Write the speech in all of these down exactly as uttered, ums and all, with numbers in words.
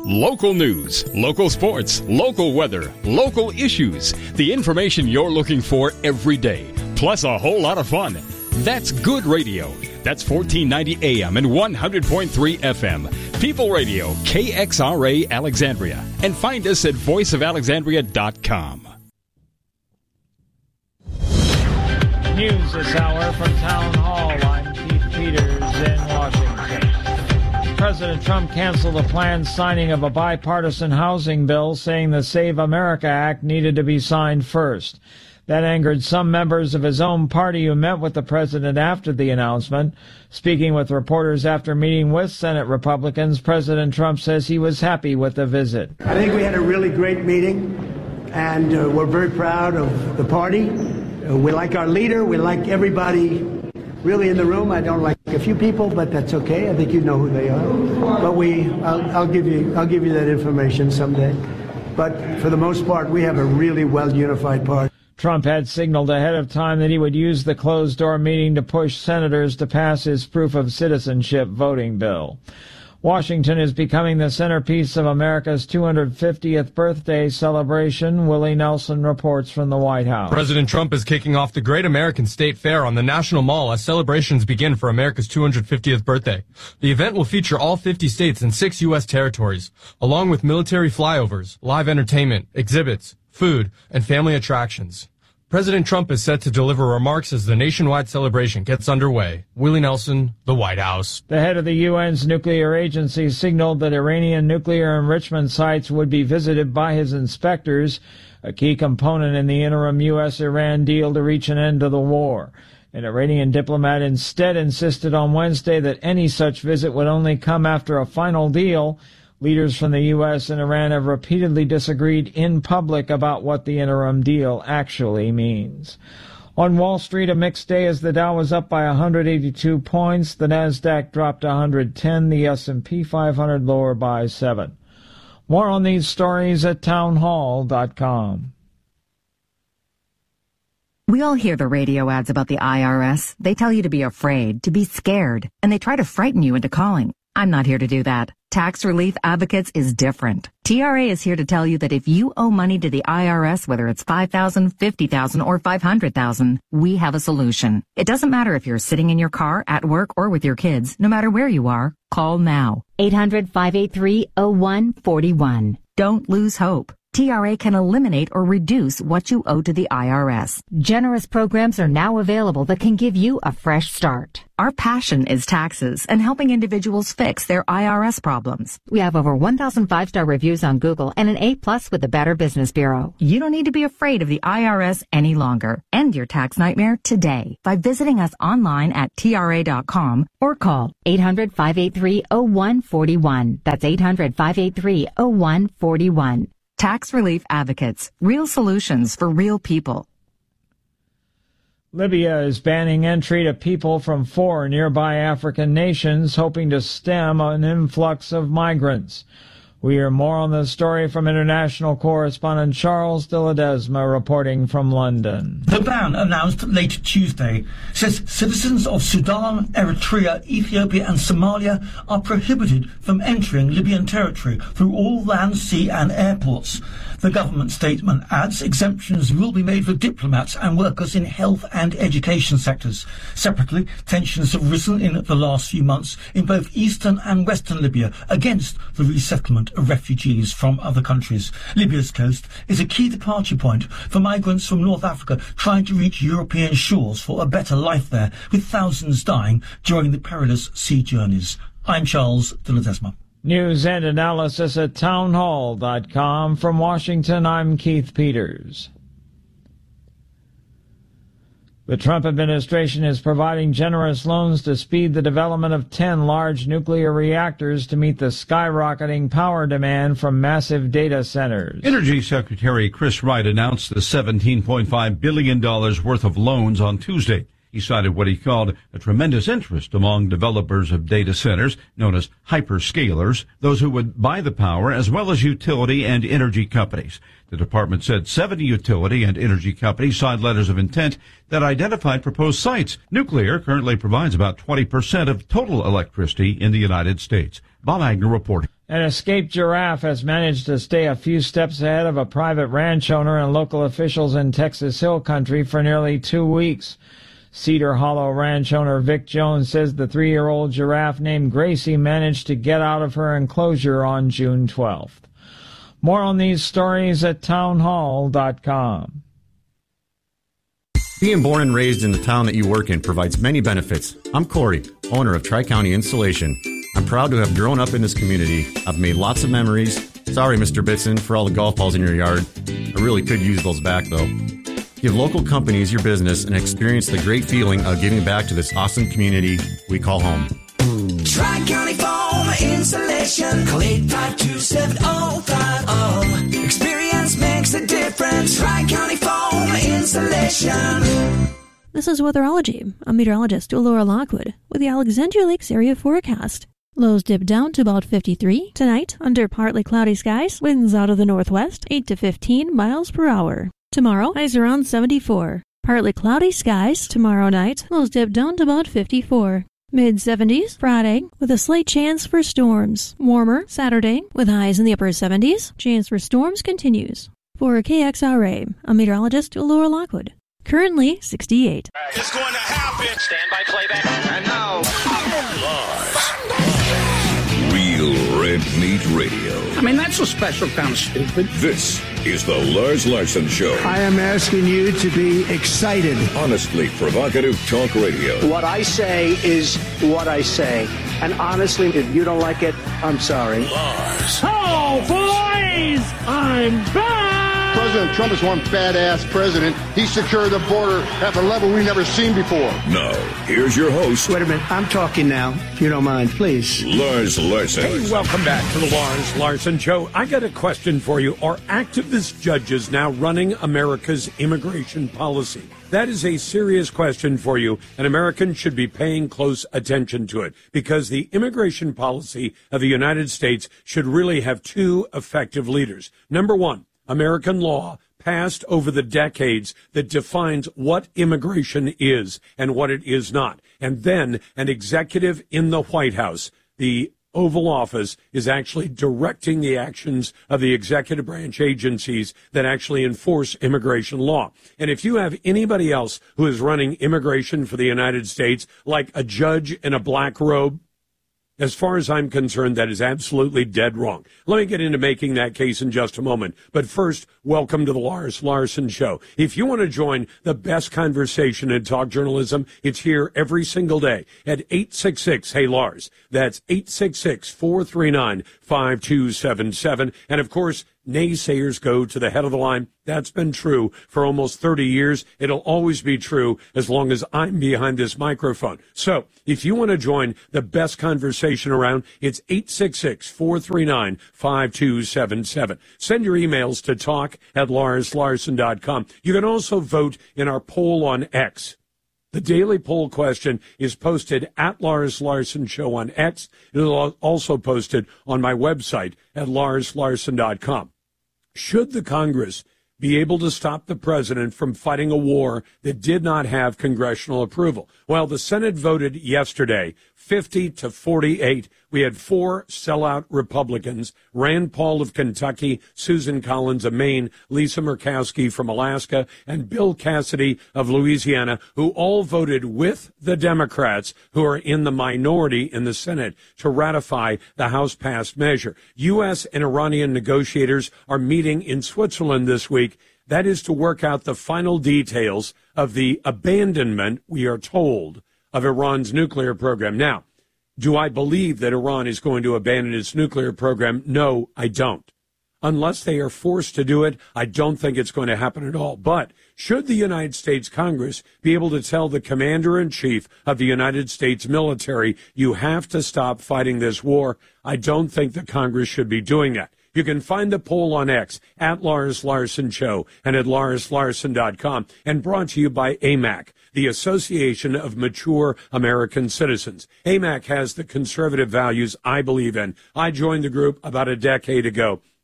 Local news, local sports, local weather, local issues. The information you're looking for every day. Plus a whole lot of fun. That's good radio. That's fourteen ninety A M and one hundred point three F M. People Radio, K X R A Alexandria. And find us at voice of alexandria dot com. News this hour from Town Hall. I'm Keith Peters in Washington. President Trump canceled the planned signing of a bipartisan housing bill, saying the Save America Act needed to be signed first. That angered some members of his own party who met with the president after the announcement. Speaking with reporters after meeting with Senate Republicans, President Trump says he was happy with the visit. I think we had a really great meeting, and uh, we're very proud of the party. Uh, we like our leader. We like everybody really in the room. I don't like a few people, but that's okay. I think you know who they are. But we, I'll, I'll give you, I'll give you that information someday. But for the most part, we have a really well-unified party. Trump had signaled ahead of time that he would use the closed-door meeting to push senators to pass his proof of citizenship voting bill. Washington is becoming the centerpiece of America's two hundred fiftieth birthday celebration. Willie Nelson reports from the White House. President Trump is kicking off the Great American State Fair on the National Mall as celebrations begin for America's two hundred fiftieth birthday. The event will feature all fifty states and six U S territories, along with military flyovers, live entertainment, exhibits, food, and family attractions. President Trump is set to deliver remarks as the nationwide celebration gets underway. Willie Nelson, the White House. The head of the U N's nuclear agency signaled that Iranian nuclear enrichment sites would be visited by his inspectors, a key component in the interim U S Iran deal to reach an end to the war. An Iranian diplomat instead insisted on Wednesday that any such visit would only come after a final deal. Leaders from the U S and Iran have repeatedly disagreed in public about what the interim deal actually means. On Wall Street, a mixed day as the Dow was up by one hundred eighty-two points. The Nasdaq dropped one hundred ten. The S and P five hundred lower by seven. More on these stories at townhall dot com. We all hear the radio ads about the I R S. They tell you to be afraid, to be scared, and they try to frighten you into calling. I'm not here to do that. Tax Relief Advocates is different. T R A is here to tell you that if you owe money to the I R S, whether it's five thousand dollars, fifty thousand dollars, or five hundred thousand dollars, we have a solution. It doesn't matter if you're sitting in your car, at work, or with your kids. No matter where you are, call now. eight hundred, five eight three, oh one four one. Don't lose hope. T R A can eliminate or reduce what you owe to the I R S. Generous programs are now available that can give you a fresh start. Our passion is taxes and helping individuals fix their I R S problems. We have over one thousand five-star reviews on Google and an A plus with the Better Business Bureau. You don't need to be afraid of the I R S any longer. End your tax nightmare today by visiting us online at T R A dot com or call eight hundred, five eight three, oh one four one. That's eight hundred, five eight three, oh one four one. Tax Relief Advocates. Real solutions for real people. Libya is banning entry to people from four nearby African nations, hoping to stem an influx of migrants. We hear more on the story from international correspondent Charles de Ledesma reporting from London. The ban, announced late Tuesday, says citizens of Sudan, Eritrea, Ethiopia and Somalia are prohibited from entering Libyan territory through all land, sea and airports. The government statement adds exemptions will be made for diplomats and workers in health and education sectors. Separately, tensions have risen in the last few months in both eastern and western Libya against the resettlement of refugees from other countries. Libya's coast is a key departure point for migrants from North Africa trying to reach European shores for a better life there, with thousands dying during the perilous sea journeys. I'm Charles de Ledesma. News and analysis at townhall dot com. From Washington, I'm Keith Peters. The Trump administration is providing generous loans to speed the development of ten large nuclear reactors to meet the skyrocketing power demand from massive data centers. Energy Secretary Chris Wright announced the seventeen point five billion dollars worth of loans on Tuesday. He cited what he called a tremendous interest among developers of data centers, known as hyperscalers, those who would buy the power, as well as utility and energy companies. The department said seventy utility and energy companies signed letters of intent that identified proposed sites. Nuclear currently provides about twenty percent of total electricity in the United States. Bob Agnew reporting. An escaped giraffe has managed to stay a few steps ahead of a private ranch owner and local officials in Texas Hill Country for nearly two weeks. Cedar Hollow Ranch owner Vic Jones says the three-year-old giraffe named Gracie managed to get out of her enclosure on June twelfth. More on these stories at townhall dot com. Being born and raised in the town that you work in provides many benefits. I'm Corey, owner of Tri-County Insulation. I'm proud to have grown up in this community. I've made lots of memories. Sorry, Mister Bitson, for all the golf balls in your yard. I really could use those back, though. Give local companies your business and experience the great feeling of giving back to this awesome community we call home. Tri-County Foam Insulation. Call eight five two, seven oh five oh. Experience makes a difference. Tri-County Foam Insulation. This is Weatherology. I'm meteorologist Laura Lockwood with the Alexandria Lakes area forecast. Lows dip down to about fifty-three. Tonight, under partly cloudy skies, winds out of the northwest, eight to fifteen miles per hour. Tomorrow, highs around seventy-four. Partly cloudy skies tomorrow night, lows dip down to about fifty-four. mid seventies Friday, with a slight chance for storms. Warmer Saturday, with highs in the upper seventies. Chance for storms continues. For K X R A, I'm meteorologist Laura Lockwood. Currently sixty-eight. It's going to happen. Stand by playback. And now, Real Red Meat Radio. I mean, that's a special kind of stupid. This is the Lars Larson Show. I am asking you to be excited. Honestly provocative talk radio. What I say is what I say. And honestly, if you don't like it, I'm sorry. Lars. Oh, boys! I'm back! President Trump is one badass president. He secured the border at a level we've never seen before. Now, here's your host. Wait a minute. I'm talking now, if you don't mind, please. Lars Larson. Hey, welcome back to the Lars Larson Show. I got a question for you. Are activist judges now running America's immigration policy? That is a serious question for you, and Americans should be paying close attention to it, because the immigration policy of the United States should really have two effective leaders. Number one, American law passed over the decades that defines what immigration is and what it is not. And then an executive in the White House, the Oval Office, is actually directing the actions of the executive branch agencies that actually enforce immigration law. And if you have anybody else who is running immigration for the United States, like a judge in a black robe, as far as I'm concerned, that is absolutely dead wrong. Let me get into making that case in just a moment. But first, welcome to the Lars Larson Show. If you want to join the best conversation in talk journalism, it's here every single day at eight six six, hey Lars. That's eight six six, four three nine, five two seven seven. And of course, naysayers go to the head of the line. That's been true for almost thirty years. It'll always be true as long as I'm behind this microphone. So if you want to join the best conversation around, it's eight six six, four three nine, five two seven seven. Send your emails to talk at lars larson dot com. You can also vote in our poll on X. The daily poll question is posted at Lars Larson Show on X. It'll also posted on my website at lars larson dot com. Should the Congress be able to stop the president from fighting a war that did not have congressional approval? Well, the Senate voted yesterday, fifty to forty-eight. We had four sellout Republicans, Rand Paul of Kentucky, Susan Collins of Maine, Lisa Murkowski from Alaska, and Bill Cassidy of Louisiana, who all voted with the Democrats, who are in the minority in the Senate, to ratify the House-passed measure. U S and Iranian negotiators are meeting in Switzerland this week. That is to work out the final details of the abandonment, we are told, of Iran's nuclear program. Now, do I believe that Iran is going to abandon its nuclear program? No, I don't. Unless they are forced to do it, I don't think it's going to happen at all. But should the United States Congress be able to tell the commander-in-chief of the United States military, you have to stop fighting this war, I don't think the Congress should be doing that. You can find the poll on X at Lars Larson Show and at lars larson dot com, and brought to you by A M A C, the Association of Mature American Citizens. A M A C has the conservative values I believe in. I joined the group about a decade ago.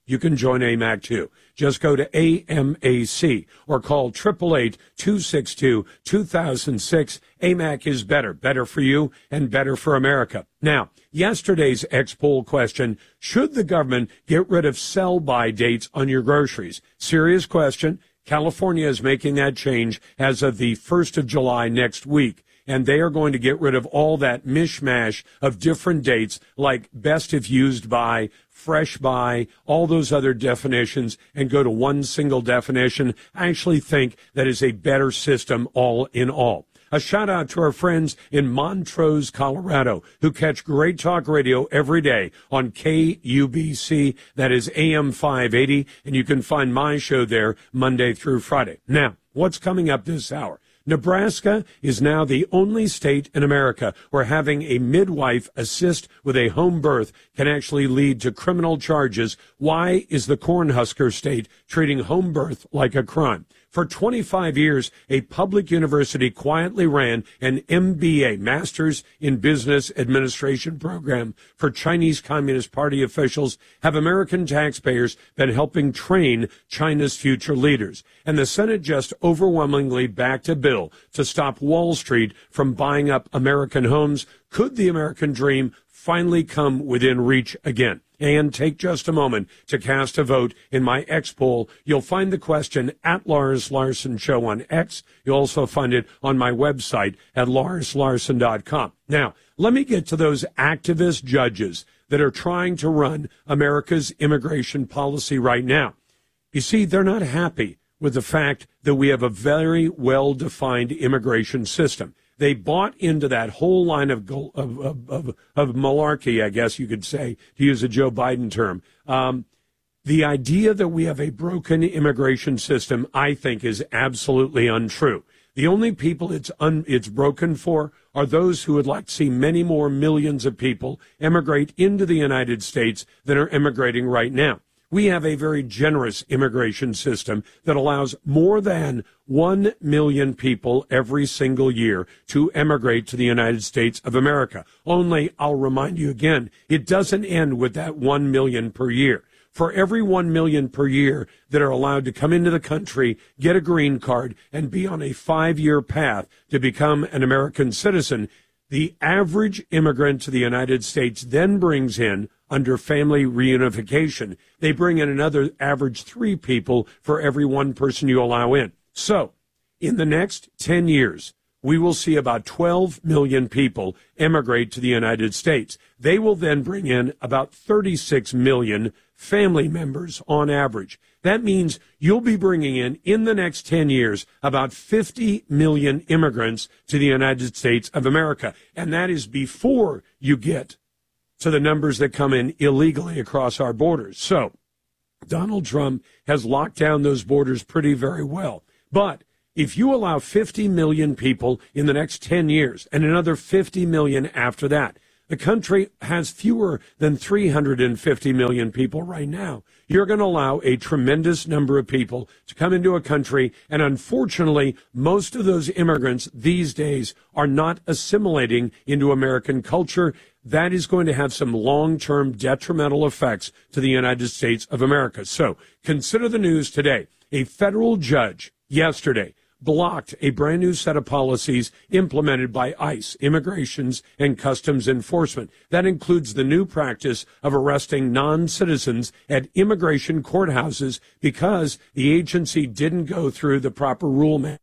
you can join A M A C too. Just go to A M A C or call eight eight eight, two six two, two thousand six. A M A C is better, better for you and better for America. Now, yesterday's X-Poll question, should the government get rid of sell-by dates on your groceries? Serious question. California is making that change as of the first of July next week. And they are going to get rid of all that mishmash of different dates like best if used by, fresh by, all those other definitions, and go to one single definition. I actually think that is a better system all in all. A shout out to our friends in Montrose, Colorado, who catch great talk radio every day on K U B C. That is A M five eighty, and you can find my show there Monday through Friday. Now, what's coming up this hour? Nebraska is now the only state in America where having a midwife assist with a home birth can actually lead to criminal charges. Why is the Cornhusker state treating home birth like a crime? For twenty-five years, a public university quietly ran an M B A, Master's in Business Administration program for Chinese Communist Party officials. Have American taxpayers been helping train China's future leaders? And the Senate just overwhelmingly backed a bill to stop Wall Street from buying up American homes. Could the American dream finally come within reach again? And take just a moment to cast a vote in my X poll. You'll find the question at Lars Larson Show on X. You'll also find it on my website at lars larson dot com. Now, let me get to those activist judges that are trying to run America's immigration policy right now. You see, they're not happy with the fact that we have a very well-defined immigration system. They bought into that whole line of, of, of, of, of malarkey, I guess you could say, to use a Joe Biden term. Um, the idea that we have a broken immigration system, I think, is absolutely untrue. The only people it's un, it's broken for are those who would like to see many more millions of people emigrate into the United States than are immigrating right now. We have a very generous immigration system that allows more than one million people every single year to emigrate to the United States of America. Only, I'll remind you again, it doesn't end with that one million per year. For every one million per year that are allowed to come into the country, get a green card, and be on a five-year path to become an American citizen, the average immigrant to the United States then brings in, under family reunification, they bring in another average three people for every one person you allow in. So, in the next ten years, we will see about twelve million people emigrate to the United States. They will then bring in about thirty-six million family members on average. That means you'll be bringing in, in the next ten years, about fifty million immigrants to the United States of America. And that is before you get to the numbers that come in illegally across our borders. So Donald Trump has locked down those borders pretty very well. But if you allow fifty million people in the next ten years and another fifty million after that, the country has fewer than three hundred fifty million people right now. You're going to allow a tremendous number of people to come into a country, and unfortunately, most of those immigrants these days are not assimilating into American culture. That is going to have some long-term detrimental effects to the United States of America. So consider the news today. A federal judge yesterday blocked a brand new set of policies implemented by ICE, Immigrations and Customs Enforcement. That includes the new practice of arresting non-citizens at immigration courthouses because the agency didn't go through the proper rulemaking.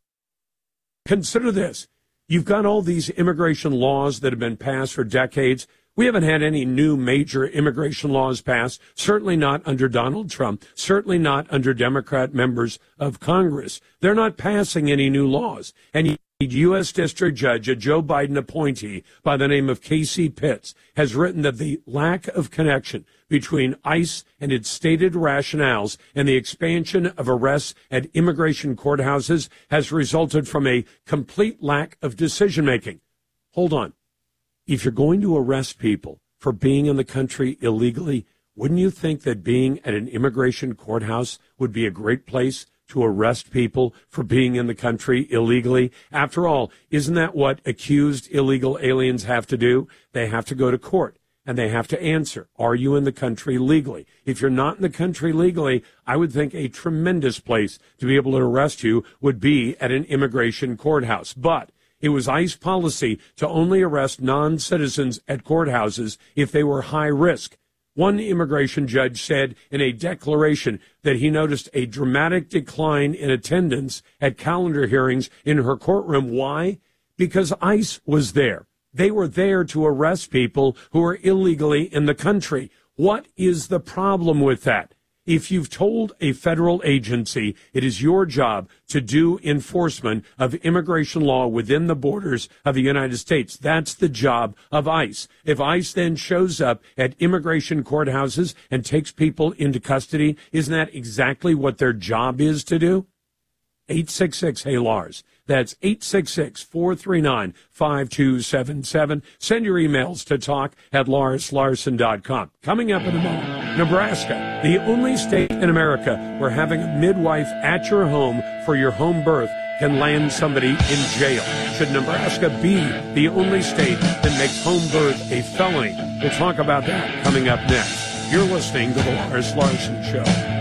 Consider this. You've got all these immigration laws that have been passed for decades. We haven't had any new major immigration laws passed, certainly not under Donald Trump, certainly not under Democrat members of Congress. They're not passing any new laws. And U S District Judge, a Joe Biden appointee by the name of Casey Pitts, has written that the lack of connection between ICE and its stated rationales and the expansion of arrests at immigration courthouses has resulted from a complete lack of decision-making. Hold on. If you're going to arrest people for being in the country illegally, wouldn't you think that being at an immigration courthouse would be a great place to arrest people for being in the country illegally? After all, isn't that what accused illegal aliens have to do? They have to go to court. and they have to answer, are you in the country legally? If you're not in the country legally, I would think a tremendous place to be able to arrest you would be at an immigration courthouse. But it was ICE policy to only arrest non-citizens at courthouses if they were high risk. One immigration judge said in a declaration that he noticed a dramatic decline in attendance at calendar hearings in her courtroom. Why? Because ICE was there. They were there to arrest people who are illegally in the country. What is the problem with that? If you've told a federal agency it is your job to do enforcement of immigration law within the borders of the United States, that's the job of ICE. If ICE then shows up at immigration courthouses and takes people into custody, isn't that exactly what their job is to do? eight six six, hey Lars. That's eight six six, four three nine, five two seven seven. Send your emails to talk at lars larson dot com. Coming up in a moment, Nebraska, the only state in America where having a midwife at your home for your home birth can land somebody in jail. Should Nebraska be the only state that makes home birth a felony? We'll talk about that coming up next. You're listening to The Lars Larson Show.